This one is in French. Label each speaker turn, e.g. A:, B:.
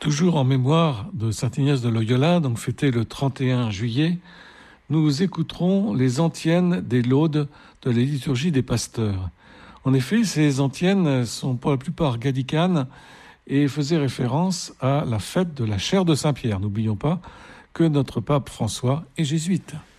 A: Toujours en mémoire de Saint Ignace de Loyola, donc fêté le 31 juillet, nous écouterons les antiennes des laudes de la liturgie des pasteurs. En effet, ces antiennes sont pour la plupart gallicanes et faisaient référence à la fête de la chaire de Saint-Pierre. N'oublions pas que notre pape François est jésuite.